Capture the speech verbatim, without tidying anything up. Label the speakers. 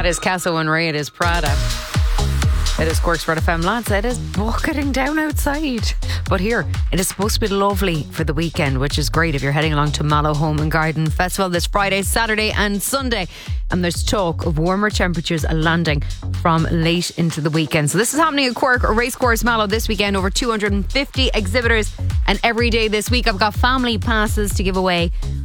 Speaker 1: is Casso and Ray. It is Prada. It is Cork's Red F M, lads. It is bucketing down outside. But here, it is supposed to be lovely for the weekend, which is great if you're heading along to Mallow Home and Garden Festival this Friday, Saturday and Sunday. And there's talk of warmer temperatures landing from late into the weekend. So this is happening at Cork Racecourse Mallow this weekend. Over two hundred fifty exhibitors. And every day this week I've got family passes to give away